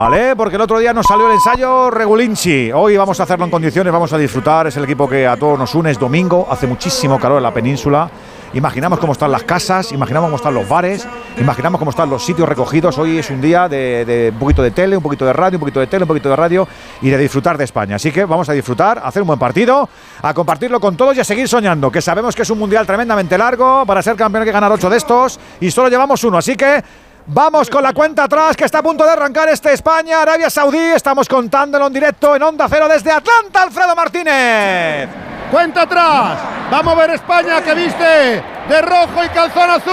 Vale, porque el otro día nos salió el ensayo regulinchi. Hoy vamos a hacerlo en condiciones, vamos a disfrutar. Es el equipo que a todos nos une, es domingo, hace muchísimo calor en la península. Imaginamos cómo están las casas, imaginamos cómo están los bares, imaginamos cómo están los sitios recogidos. Hoy es un día de un poquito de tele, un poquito de radio, un poquito de tele, un poquito de radio y de disfrutar de España. Así que vamos a disfrutar, a hacer un buen partido, a compartirlo con todos y a seguir soñando, que sabemos que es un mundial tremendamente largo. Para ser campeón hay que ganar 8 de estos y solo llevamos 1, así que vamos con la cuenta atrás, que está a punto de arrancar este España-Arabia Saudí. Estamos contándolo en directo en Onda Cero desde Atlanta, Alfredo Martínez. Cuenta atrás, vamos a ver España que viste de rojo y calzón azul.